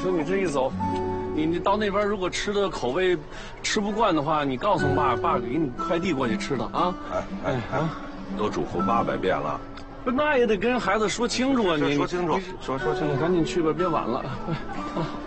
说你这一走，你到那边如果吃的口味吃不惯的话，你告诉爸，爸给你快递过去吃的啊。 都嘱咐800遍了。 不，那也得跟孩子说清楚啊！你说清楚，说清楚， 赶紧去吧，别晚了。